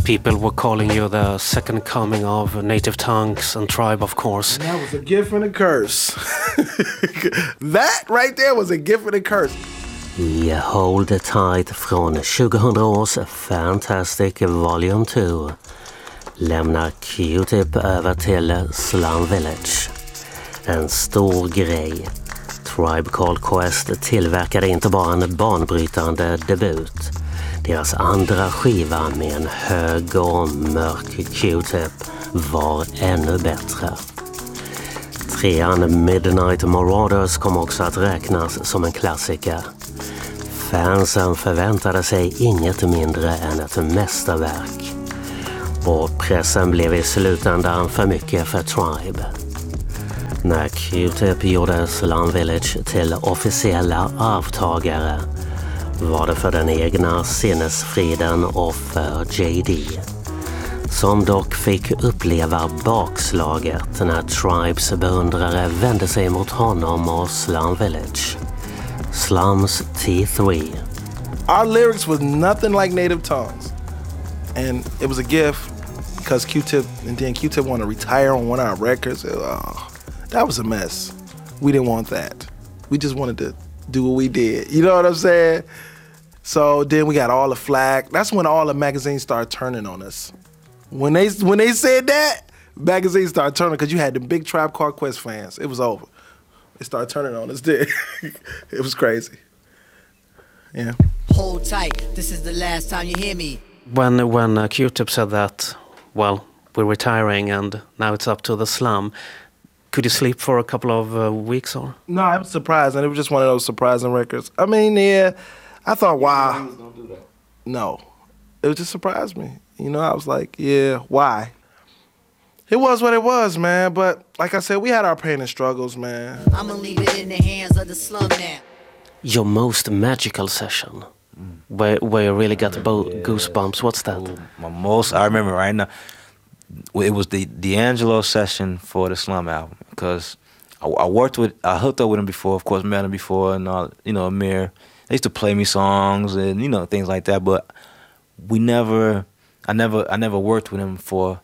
People were calling you the second coming of Native Tongues and Tribe, of course. And that was a gift and a curse. That right there was a gift and a curse. I Hold It Tight från 2000 års Fantastic Volume 2 lämnar Q-Tip över till Slum Village. En stor grej. Tribe Called Quest tillverkade inte bara en banbrytande debut. Deras andra skiva med en hög och mörk Q-Tip var ännu bättre. Trean Midnight Marauders kom också att räknas som en klassiker. Fansen förväntade sig inget mindre än ett mästerverk. Och pressen blev i slutändan för mycket för Tribe. När Q-Tip gjorde Slum Village till officiella avtagare var det för den egna sinnesfriden och för JD. Som dock fick uppleva bakslaget när Tribes beundrare vände sig mot honom och Slum Village. Slums T3. Our lyrics was nothing like Native Tongues. And it was a gift because Q-Tip, and then Q-Tip wanted to retire on one of our records. That was a mess. We didn't want that. We just wanted to do what we did. You know what I'm saying? So then we got all the flack. That's when all the magazines started turning on us. When they said that, magazines started turning because you had the big Tribe Called Quest fans. It was over. They started turning on us. It was crazy. Yeah. Hold tight. This is the last time you hear me. When Q-Tip said that, well, we're retiring and now it's up to the Slum, could you sleep for a couple of weeks or? No, I was surprised, and it was just one of those surprising records. I mean, yeah, I thought, wow. Don't do that. No, it just surprised me. You know, I was like, yeah, why? It was what it was, man. But like I said, we had our pain and struggles, man. I'm gonna leave it in the hands of the slum now. Your most magical session, where you really got goosebumps, what's that? My most, I remember right now, it was the D'Angelo session for the Slum album, because I hooked up with him before, of course, met him before, and all, you know, Amir. They used to play me songs and, you know, things like that, but I never worked with him for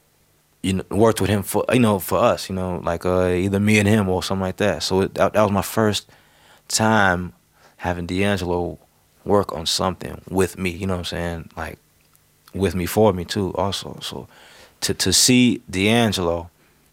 us, you know, like either me and him or something like that. So that was my first time having D'Angelo work on something with me, you know what I'm saying? Like, with me, for me too, also. So to see D'Angelo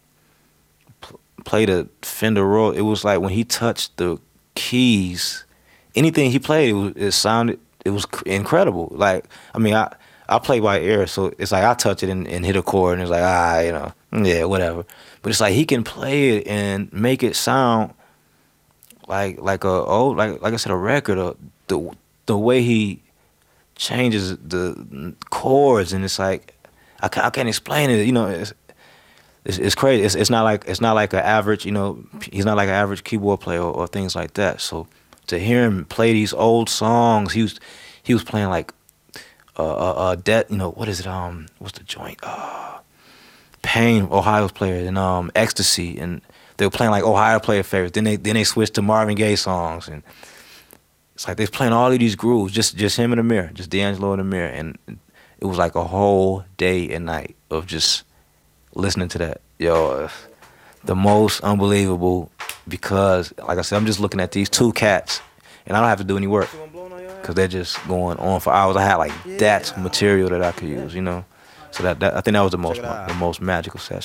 play the Fender Rhodes, it was like when he touched the keys, anything he played, it was incredible. Like, I mean, I play by ear, so it's like I touch it and hit a chord, and it's like, you know, yeah, whatever. But it's like he can play it and make it sound like I said, a record. The way he changes the chords, and it's like I can't explain it. You know, it's crazy. It's not like an average. You know, he's not like an average keyboard player or things like that. So to hear him play these old songs, he was playing like you know, what is it? What's the joint? Pain, Ohio's player, and Ecstasy, and they were playing like Ohio player favorites. Then they switched to Marvin Gaye songs, and it's like they're playing all of these grooves, just him and Amir, just D'Angelo and Amir, and it was like a whole day and night of just listening to that. Yo, the most unbelievable, because like I said, I'm just looking at these two cats, and I don't have to do any work, because they're just going on for hours. I had like that material that I could use, you know. So that I think that was the most magical session.